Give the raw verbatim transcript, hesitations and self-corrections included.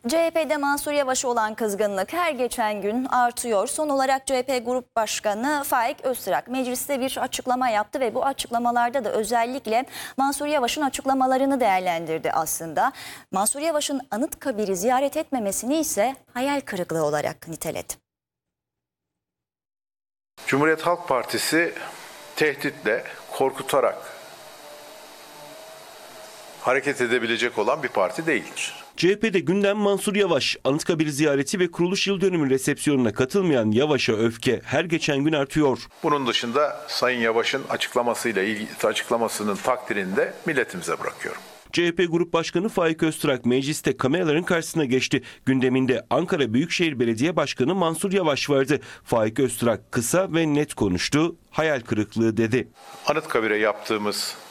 C H P'de Mansur Yavaş'a olan kızgınlık her geçen gün artıyor. Son olarak C H P Grup Başkanı Faik Öztürk mecliste bir açıklama yaptı ve bu açıklamalarda da özellikle Mansur Yavaş'ın açıklamalarını değerlendirdi aslında. Mansur Yavaş'ın Anıtkabir'i ziyaret etmemesini ise hayal kırıklığı olarak niteledi. Cumhuriyet Halk Partisi tehditle, korkutarak hareket edebilecek olan bir parti değildir. C H P'de gündem Mansur Yavaş. Anıtkabir ziyareti ve kuruluş yıl dönümü resepsiyonuna katılmayan Yavaş'a öfke her geçen gün artıyor. Bunun dışında Sayın Yavaş'ın açıklamasıyla ilgili açıklamasının takdirini de milletimize bırakıyorum. C H P Grup Başkanı Faik Öztürk mecliste kameraların karşısına geçti. Gündeminde Ankara Büyükşehir Belediye Başkanı Mansur Yavaş vardı. Faik Öztürk kısa ve net konuştu. Hayal kırıklığı dedi. Anıtkabir'e yaptığımız